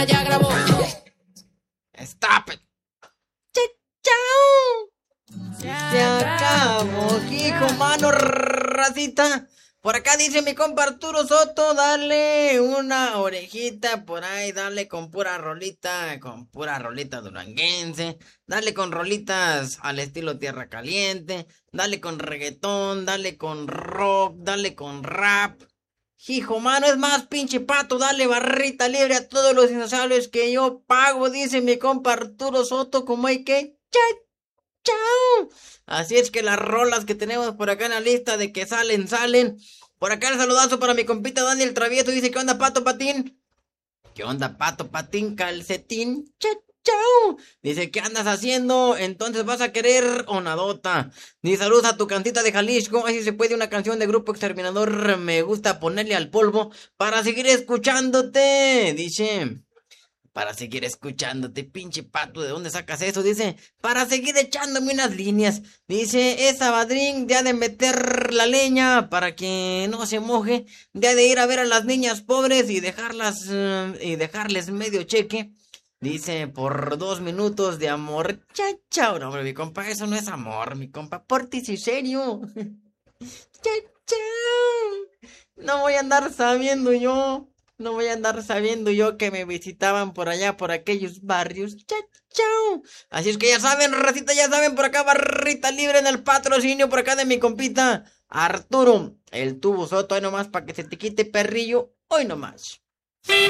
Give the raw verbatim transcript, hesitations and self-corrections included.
Ya grabó. Stop it. Chao. Se acabó, hijo, mano, racita. Por acá dice mi compa Arturo Soto, dale una orejita por ahí, dale con pura rolita, con pura rolita duranguense, dale con rolitas al estilo Tierra Caliente, dale con reggaetón, dale con rock, dale con rap. Hijo, mano, es más, pinche pato, dale barrita libre a todos los insaciables que yo pago, dice mi compa Arturo Soto, como hay que... ¡Chao! ¡Chao! Así es que las rolas que tenemos por acá en la lista de que salen, salen. Por acá el saludazo para mi compita Daniel Travieso, dice, ¿qué onda, Pato Patín? ¿Qué onda, Pato Patín Calcetín? ¡Chao! ¡Chao! Dice, ¿qué andas haciendo? Entonces vas a querer onadota. Dice, saludos a tu cantita de Jalisco. Así se puede una canción de Grupo Exterminador. Me gusta ponerle al polvo para seguir escuchándote. Dice, para seguir escuchándote, pinche pato, ¿de dónde sacas eso? Dice, para seguir echándome unas líneas. Dice, esa Badrín ya de meter la leña para que no se moje. Ya de ir a ver a las niñas pobres y dejarlas, uh, y dejarles medio cheque. Dice, por dos minutos de amor. Chao, chao. No, hombre, mi compa, eso no es amor, mi compa. Pórtese serio. Chao, chao. No voy a andar sabiendo yo. No voy a andar sabiendo yo que me visitaban por allá, por aquellos barrios. Chao, chao. Así es que ya saben, racita, ya saben, por acá barrita libre en el patrocinio, por acá de mi compita Arturo, el tubo Soto, hoy nomás para que se te quite perrillo, hoy nomás.